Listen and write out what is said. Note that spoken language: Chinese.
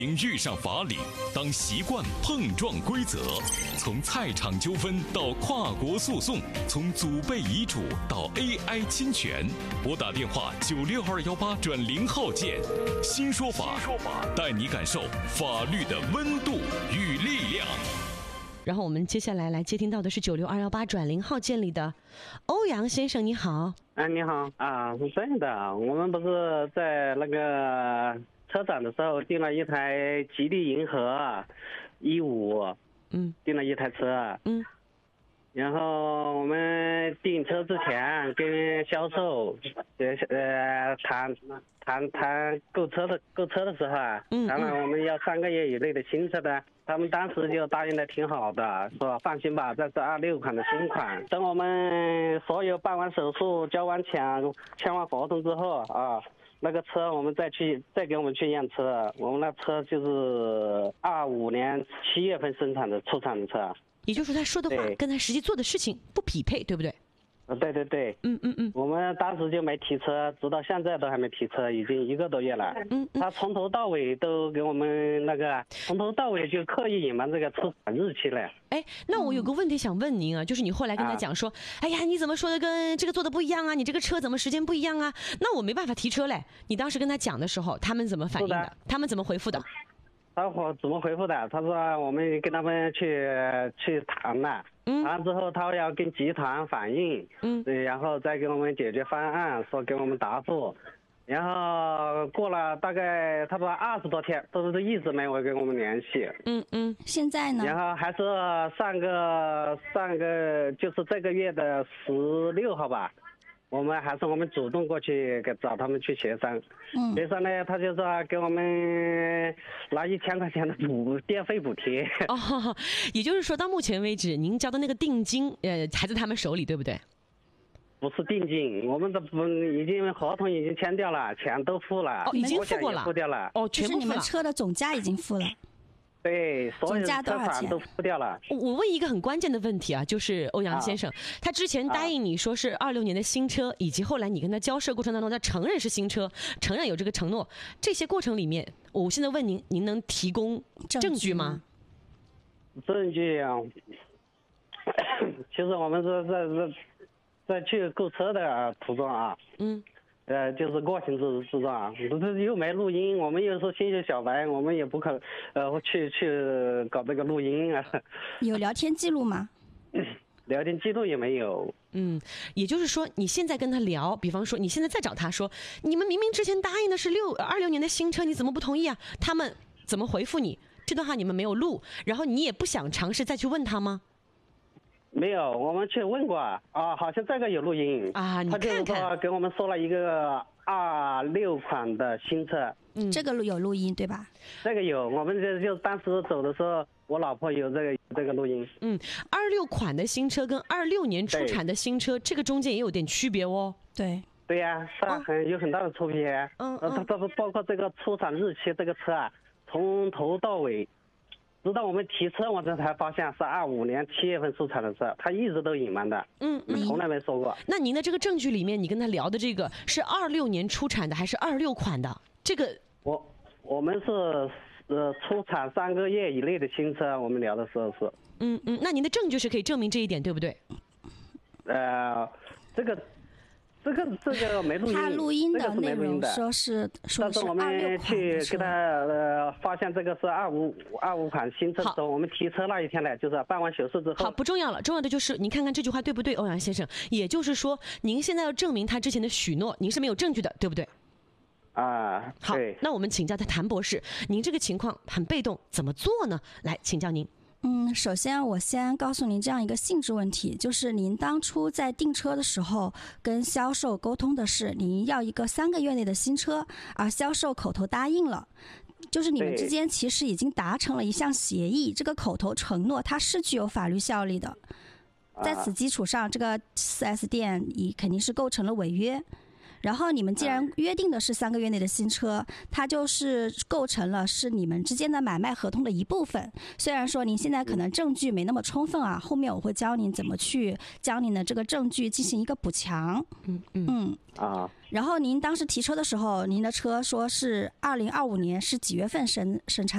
遇上法理，当习惯碰撞规则，从菜场纠纷到跨国诉讼，从祖辈遗嘱到 AI 侵权，拨打电话96218+0号键，新说法，带你感受法律的温度与力量。 然后我们接下来来接听到的是96218+0号键里的欧阳先生，你好。 你好啊，是这样的，我们不是在那个车展的时候订了一台吉利银河15，订了一台车，然后我们订车之前跟销售谈购车的时候啊，当然我们要3个月以内的新车的，他们当时就答应的挺好的，说放心吧，这是26款的新款。等我们所有办完手术、交完钱、签完合同之后啊，那个车我们再给我们去验车，我们那车就是25年7月份生产的出厂的车。 也就是说他说的话跟他实际做的事情不匹配，对不对？ 对，我们当时就没提车，直到现在都还没提车，已经1个多月了。他从头到尾都给我们从头到尾就刻意隐瞒这个出厂日期了。 哎，那我有个问题想问您啊，就是你后来跟他讲说，哎呀，你怎么说的跟这个做的不一样啊？你这个车怎么时间不一样啊？那我没办法提车嘞。你当时跟他讲的时候，他们怎么反应的？他们怎么回复的？ 他怎么回复的？他说我们跟他们去谈了，谈完之后他要跟集团反映，然后再给我们解决方案，说给我们答复。然后过了大概差不多20多天，都是一直没有跟我们联系。 现在呢？ 然后还是上个就是这个月的16号吧。我们主动过去找他们去协商，协商呢，他就说给我们拿1000块钱的电费补贴。 哦，也就是说到目前为止，您交的那个定金，还在他们手里，对不对？ 不是定金，我们的合同已经签掉了，钱都付了， 已经付过了， 付掉了。 全部付了。 就是你们车的总价已经付了。 对，所有的车款都付掉了。 我问一个很关键的问题啊，就是欧阳先生，他之前答应你说是26年的新车，以及后来你跟他交涉过程当中，他承认是新车，承认有这个承诺，这些过程里面，我现在问您，您能提供证据吗？ 证据啊，其实我们是在去购车的途中啊，就是过程之中啊，又没录音，我们又是新手小白，我们也不可去搞这个录音啊。 有聊天记录吗？ 聊天记录也没有。 也就是说你现在跟他聊，比方说你现在再找他说，你们明明之前答应的是26年的新车，你怎么不同意啊？他们怎么回复你？这段话你们没有录，然后你也不想尝试再去问他吗？ 没有，我们去问过啊，好像这个有录音啊，你看看， 他就是说给我们说了一个26款的新车， 这个有录音对吧？ 这个有，我们就当时走的时候，我老婆有这个录音。 26款的新车跟26年出产的新车，这个中间也有点区别哦。 对呀，有很大的区别。它包括这个出厂日期，这个车啊，从头到尾。直到我们提车，我这才发现是25年7月份出厂的车，他一直都隐瞒的，从来没说过。 那您的这个证据里面，你跟他聊的这个是26年出产的还是26款的？这个我们是出产3个月以内的新车，我们聊的时候是。 那您的证据是可以证明这一点，对不对？ 这个没录音， 他录音的内容说是但是我们去给他发现这个是25款新车的时候，我们提车那一天呢，就是办完手术之后。 好，不重要了，重要的就是您看看这句话对不对，欧阳先生？也就是说，您现在要证明他之前的许诺，您是没有证据的，对不对？好，那我们请教他谭博士，您这个情况很被动，怎么做呢？来，请教您。 首先我先告诉您这样一个性质问题，就是您当初在订车的时候跟销售沟通的是您要一个3个月内的新车，而销售口头答应了，就是你们之间其实已经达成了一项协议，这个口头承诺它是具有法律效力的，在此基础上这个 4S 店肯定是构成了违约。 然后你们既然约定的是3个月内的新车，它就是构成了是你们之间的买卖合同的一部分。虽然说您现在可能证据没那么充分啊，后面我会教您怎么去将您的这个证据进行一个补强。然后您当时提车的时候，您的车说是2025年是几月份生产？